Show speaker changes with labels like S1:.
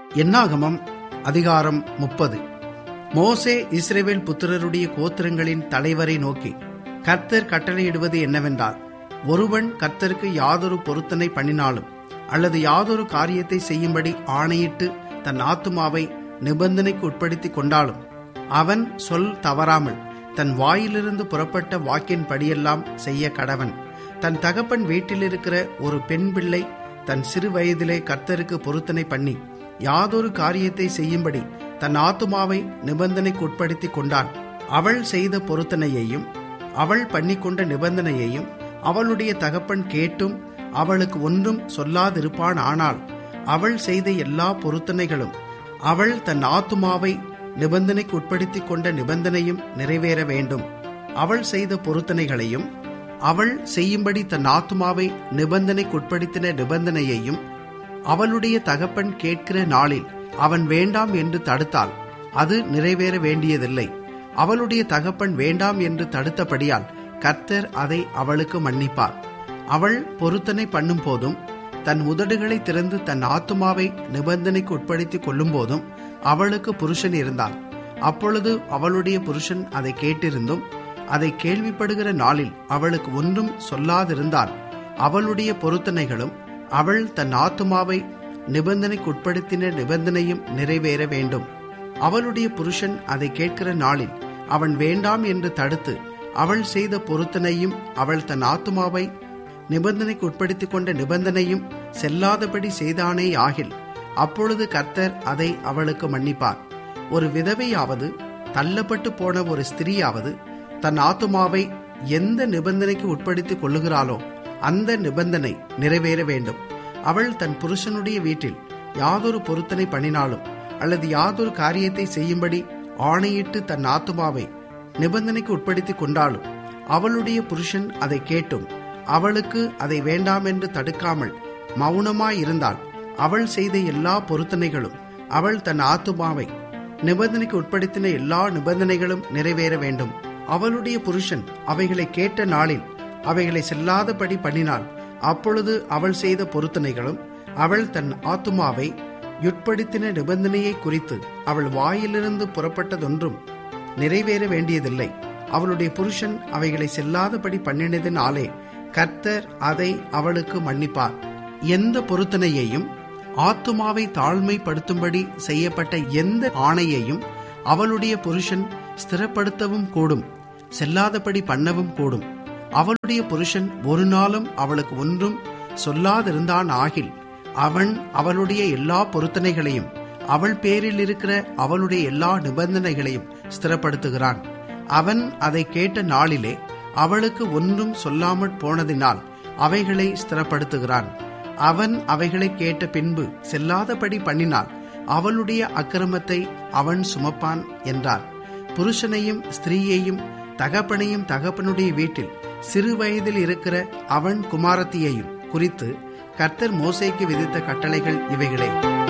S1: என்னாகமம் அதிகாரம் 30. மோசே இஸ்ரவேல் புத்திரருடைய கோத்திரங்களின் தலைவரை நோக்கி, கர்த்தர் கட்டளையிடுவது என்னவென்றால், ஒருவன் கர்த்தருக்கு யாதொரு பொருத்தனை பண்ணினாலும் அல்லது யாதொரு காரியத்தை செய்யும்படி ஆணையிட்டு தன் ஆத்துமாவை நிபந்தனைக்கு உட்படுத்தி கொண்டாலும், அவன் சொல் தவறாமல் தன் வாயிலிருந்து புறப்பட்ட வாக்கின் படியெல்லாம் செய்ய கடவன். தன் தகப்பன் வீட்டிலிருக்கிற ஒரு பெண் பிள்ளை தன் சிறு வயதிலே கர்த்தருக்கு பொருத்தனை பண்ணி யாதொரு காரியத்தை செய்யும்படி தன் ஆத்துமாவை நிபந்தனைக்கு உட்படுத்தி கொண்டான். அவள் செய்த பொருத்தனையையும் அவள் பண்ணிக்கொண்ட நிபந்தனையையும் அவளுடைய தகப்பன் கேட்டும் அவளுக்கு ஒன்றும் சொல்லாதிருப்பான். ஆனால் அவள் செய்த எல்லா பொருத்தனைகளும் அவள் தன் ஆத்துமாவை நிபந்தனைக்கு உட்படுத்தி கொண்ட நிபந்தனையும் நிறைவேற வேண்டும். அவள் செய்த பொருத்தனைகளையும் அவள் செய்யும்படி தன் ஆத்துமாவை நிபந்தனைக்கு உட்படுத்தின நிபந்தனையையும் அவளுடைய தகப்பன் கேட்கிற நாளில் அவன் வேண்டாம் என்று தடுத்தால் அது நிறைவேற வேண்டியதில்லை. அவளுடைய தகப்பன் வேண்டாம் என்று தடுத்தபடியால் கர்த்தர் அதை அவளுக்கு மன்னிப்பார். அவள் பொருத்தனை பண்ணும் போதும் தன் உதடுகளை திறந்து தன் ஆத்துமாவை நிபந்தனைக்கு உட்படுத்தி கொள்ளும் போதும் அவளுக்கு புருஷன் இருந்தான். அப்பொழுது அவளுடைய புருஷன் அதை கேட்டிருந்தும் அதை கேள்விப்படுகிற நாளில் அவளுக்கு ஒன்றும் சொல்லாதிருந்தால் அவளுடைய பொருத்தனைகளும் அவள் தன் ஆத்துமாவை நிபந்தனைக்கு உட்படுத்தின நிபந்தனையும் நிறைவேற வேண்டும். அவளுடைய புருஷன் அதை கேட்கிற நாளில் அவன் வேண்டாம் என்று தடுத்து அவள் செய்த பொருத்தனையும் அவள் தன் ஆத்துமாவை நிபந்தனைக்கு உட்படுத்தி கொண்ட நிபந்தனையும் செல்லாதபடி செய்தானே ஆகில், அப்பொழுது கர்த்தர் அதை அவளுக்கு மன்னிப்பார். ஒரு விதவையாவது தள்ளப்பட்டு போன ஒரு ஸ்திரீயாவது தன் ஆத்துமாவை எந்த நிபந்தனைக்கு உட்படுத்தி கொள்ளுகிறாளோ அந்த நிபந்தனை நிறைவேற வேண்டும். அவள் தன் புருஷனுடைய வீட்டில் யாதொரு பொருத்தனை பண்ணினாலும் அல்லது யாதொரு காரியத்தை செய்யும்படி ஆணையிட்டு தன் ஆத்துமாவை நிபந்தனைக்கு உட்படுத்தி கொண்டாலும், அவளுடைய புருஷன் அதை கேட்டும் அவளுக்கு அதை வேண்டாம் என்று தடுக்காமல் மௌனமாயிருந்தால், அவள் செய்த எல்லா பொருத்தனைகளும் அவள் தன் ஆத்துமாவை நிபந்தனைக்கு உட்படுத்தின எல்லா நிபந்தனைகளும் நிறைவேற வேண்டும். அவளுடைய புருஷன் அவைகளை கேட்ட நாளில் அவைகளை செல்லாதபடி பண்ணினாள், அப்பொழுது அவள் செய்த பொருத்தனைகளும் அவள் தன் ஆத்துமாவை உட்படுத்தின நிபந்தனையை குறித்து அவள் வாயிலிருந்து புறப்பட்டதொன்றும் நிறைவேற வேண்டியதில்லை. அவளுடைய புருஷன் அவைகளை செல்லாதபடி பண்ணினதினாலே கர்த்தர் அதை அவளுக்கு மன்னிப்பார். எந்த பொருத்தனையையும் ஆத்துமாவை தாழ்மைப்படுத்தும்படி செய்யப்பட்ட எந்த ஆணையையும் அவளுடைய புருஷன் ஸ்திரப்படுத்தவும் கூடும், செல்லாதபடி பண்ணவும் கூடும். அவளுடைய புருஷன் ஒரு நாளும் அவளுக்கு ஒன்றும் சொல்லாதிருந்தான் ஆகில், அவன் அவளுடைய எல்லா பொருத்தனைகளையும் அவள் பேரில் இருக்கிற அவளுடைய எல்லா நிபந்தனைகளையும் ஸ்திரப்படுத்துகிறான். அவன் அதை கேட்ட நாளிலே அவளுக்கு ஒன்றும் சொல்லாமற் போனதினால் அவைகளை ஸ்திரப்படுத்துகிறான். அவன் அவைகளை கேட்ட பின்பு செல்லாதபடி பண்ணினால் அவளுடைய அக்கிரமத்தை அவன் சுமப்பான் என்றார். புருஷனையும் ஸ்திரீயையும் தகப்பனையும் தகப்பனுடைய வீட்டில் சிறு வயதில் இருக்கிற அவன் குமாரத்தியையும் குறித்து கர்த்தர் மோசேக்கு விதித்த கட்டளைகள் இவைகளே.